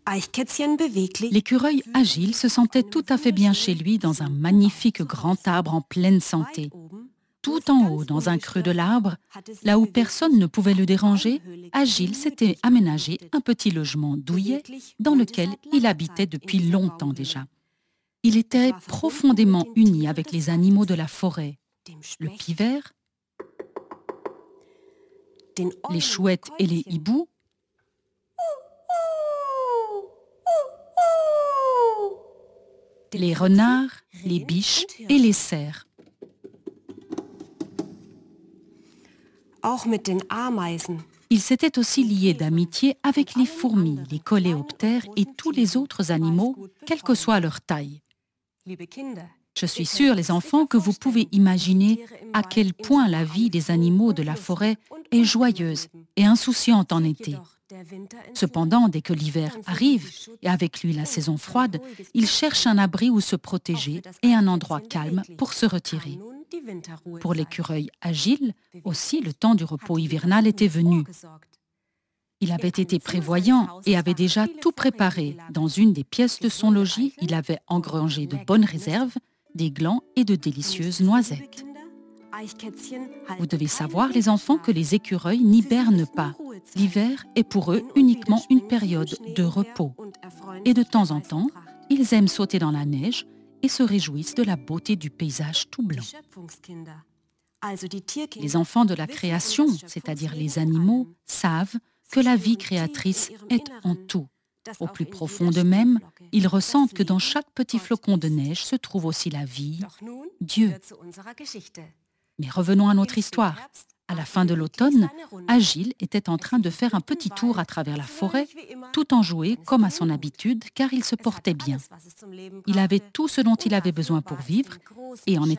L'écureuil Agile se sentait tout à fait bien chez lui dans un magnifique grand arbre en pleine santé. Tout en haut, dans un creux de l'arbre, là où personne ne pouvait le déranger, Agile s'était aménagé un petit logement douillet dans lequel il habitait depuis longtemps déjà. Il était profondément uni avec les animaux de la forêt, le pivert, les chouettes et les hiboux, les renards, les biches et les cerfs. Il s'était aussi lié d'amitié avec les fourmis, les coléoptères et tous les autres animaux, quelle que soit leur taille. Je suis sûre, les enfants, que vous pouvez imaginer à quel point la vie des animaux de la forêt est joyeuse et insouciante en été. Cependant, dès que l'hiver arrive, et avec lui la saison froide, ils cherchent un abri où se protéger et un endroit calme pour se retirer. Pour l'écureuil Agile, aussi, le temps du repos hivernal était venu. Il avait été prévoyant et avait déjà tout préparé. Dans une des pièces de son logis, il avait engrangé de bonnes réserves, des glands et de délicieuses noisettes. Vous devez savoir, les enfants, que les écureuils n'hibernent pas. L'hiver est pour eux uniquement une période de repos. Et de temps en temps, ils aiment sauter dans la neige et se réjouissent de la beauté du paysage tout blanc. Les enfants de la création, c'est-à-dire les animaux, savent que la vie créatrice est en tout. Au plus profond d'eux-mêmes, ils ressentent que dans chaque petit flocon de neige se trouve aussi la vie, Dieu. Mais revenons à notre histoire. À la fin de l'automne, Agile était en train de faire un petit tour à travers la forêt, tout enjoué comme à son habitude, car il se portait bien. Il avait tout ce dont il avait besoin pour vivre, et en était